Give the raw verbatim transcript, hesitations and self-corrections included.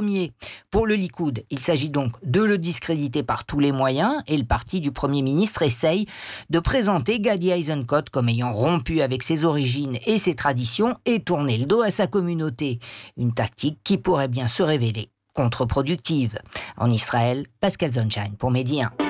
premier. Pour le Likoud, il s'agit donc de le discréditer par tous les moyens et le parti du Premier ministre essaye de présenter Gadi Eisenkot comme ayant rompu avec ses origines et ses traditions et tourné le dos à sa communauté. Une tactique qui pourrait bien se révéler contre-productive. En Israël, Pascal Zonshine pour Média un.